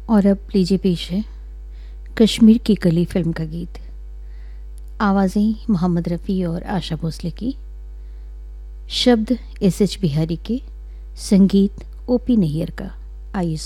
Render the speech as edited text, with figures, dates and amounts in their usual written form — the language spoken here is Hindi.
और अब लीजिए पेश है कश्मीर की कली फिल्म का गीत। आवाज़ें मोहम्मद रफ़ी और आशा भोसले की, शब्द एस एच बिहारी के, संगीत ओ पी नैयर का। आइए